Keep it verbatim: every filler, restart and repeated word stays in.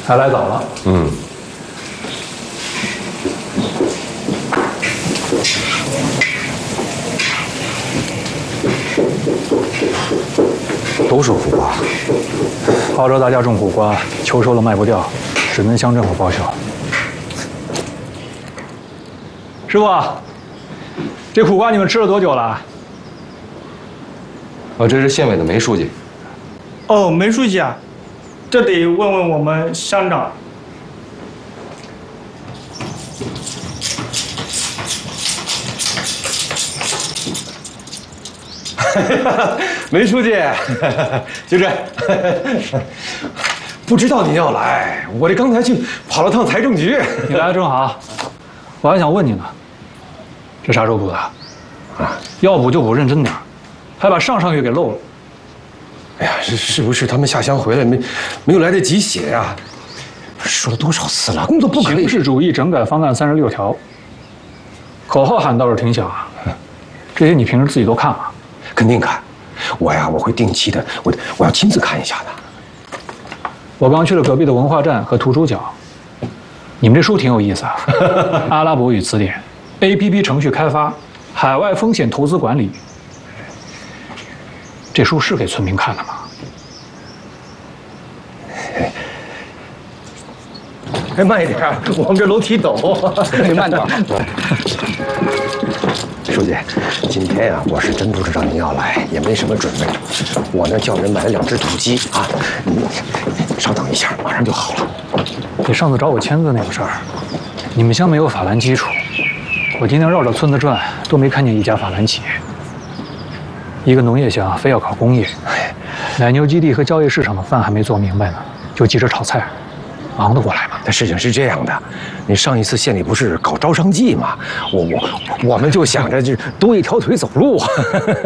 还来早了。 嗯。都是苦瓜。 号召大家种苦瓜，求收了卖不掉，只能向政府报销。师傅，这苦瓜你们吃了多久了？ 哦，这是县委的梅书记。 哦，梅书记啊，这得问问我们乡长。 梅书记，就这。不知道您要来，我这刚才去跑了趟财政局。 你来的正好，我还想问你呢，这啥时候补的？啊，要补就补认真点，还把上上月给漏了。 哎呀，是是不是他们下乡回来没没有来得及写呀？说了多少次了，工作不可以。 形式主义整改方案三十六条，口号喊倒是挺响啊，这些你平时自己都看吗？ 肯定看，我呀，我会定期的，我我要亲自看一下的。 我刚去了隔壁的文化站和图书角，你们这书挺有意思啊，阿拉伯语词典、A P P 程序开发、海外风险投资管理，这书是给村民看的吗？ 哎，慢一点，我们这楼梯陡， 你慢点。 书记，今天呀、啊，我是真不知道您要来，也没什么准备。我呢叫人买了两只土鸡啊，你稍等一下，马上就好了。 你上次找我签字那个事儿，你们乡没有法兰基础，我今天绕着村子转，都没看见一家法兰企业。一个农业乡非要搞工业，奶牛基地和交易市场的饭还没做明白呢，就急着炒菜。忙得过来吗？ 那事情是这样的，你上一次县里不是搞招商季吗？我我我们就想着就多一条腿走路啊。